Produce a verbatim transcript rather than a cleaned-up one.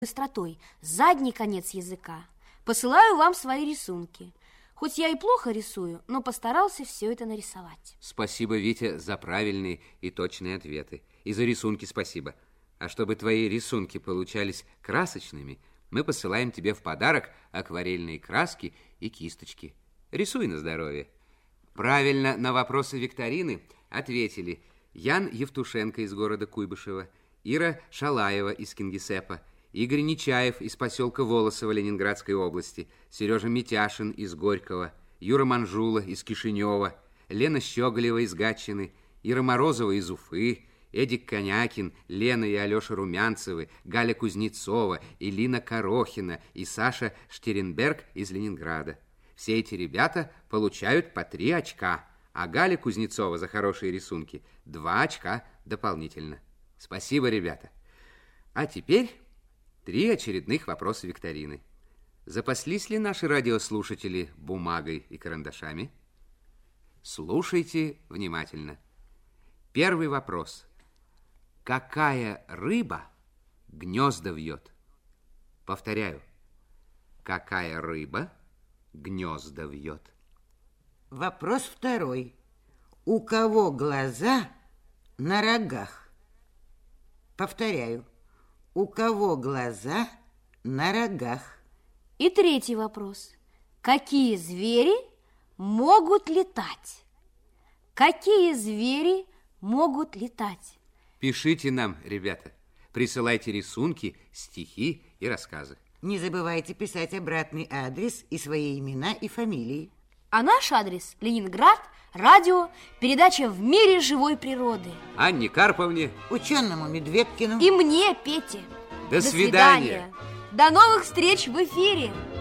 быстротой задний конец языка. Посылаю вам свои рисунки. Хоть я и плохо рисую, но постарался все это нарисовать. Спасибо, Витя, за правильные и точные ответы. И за рисунки спасибо. А чтобы твои рисунки получались красочными, мы посылаем тебе в подарок акварельные краски и кисточки. Рисуй на здоровье. Правильно на вопросы викторины ответили Ян Евтушенко из города Куйбышева, Ира Шалаева из Кингисеппа, Игорь Нечаев из поселка Волосово Ленинградской области, Сережа Митяшин из Горького, Юра Манжула из Кишинева, Лена Щеголева из Гатчины, Ира Морозова из Уфы, Эдик Конякин, Лена и Алеша Румянцевы, Галя Кузнецова, Илина Корохина и Саша Штеренберг из Ленинграда. Все эти ребята получают по три очка, а Галя Кузнецова за хорошие рисунки два очка дополнительно. Спасибо, ребята. А теперь три очередных вопроса викторины. Запаслись ли наши радиослушатели бумагой и карандашами? Слушайте внимательно. Первый вопрос. Какая рыба гнезда вьет? Повторяю. Какая рыба гнезда вьет? Вопрос второй. У кого глаза на рогах? Повторяю. У кого глаза на рогах? И третий вопрос. Какие звери могут летать? Какие звери могут летать? Пишите нам, ребята. Присылайте рисунки, стихи и рассказы. Не забывайте писать обратный адрес и свои имена и фамилии. А наш адрес – Ленинград, радио, передача «В мире живой природы». Анне Карповне, ученому Медведкину и мне, Пете. До, До свидания. свидания. До новых встреч в эфире.